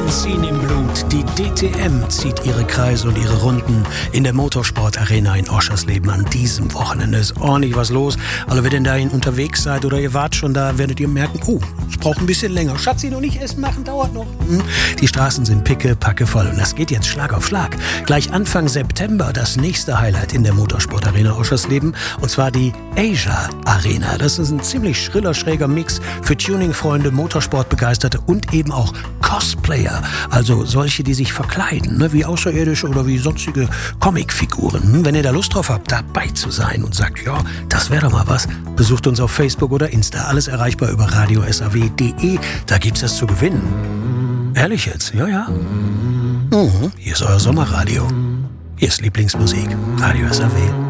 Benzin im Blut. Die DTM zieht ihre Kreise und ihre Runden in der Motorsport-Arena in Oschersleben an diesem Wochenende. Ist ordentlich was los. Also wenn ihr dahin unterwegs seid oder ihr wart schon da, werdet ihr merken, es braucht ein bisschen länger. Schatzi, noch nicht essen machen, dauert noch. Die Straßen sind picke voll und das geht jetzt Schlag auf Schlag. Gleich Anfang September das nächste Highlight in der Motorsport-Arena Oschersleben, und zwar die Asia Arena. Das ist ein ziemlich schriller, schräger Mix für Tuning-Freunde, Motorsportbegeisterte und eben auch Cosplayer, also solche, die sich verkleiden, wie Außerirdische oder wie sonstige Comicfiguren. Wenn ihr da Lust drauf habt, dabei zu sein und sagt, ja, das wäre doch mal was, besucht uns auf Facebook oder Insta. Alles erreichbar über radiosaw.de. Da gibt's es zu gewinnen. Ehrlich jetzt? Ja. Hier ist euer Sommerradio. Hier ist Lieblingsmusik. Radio SAW.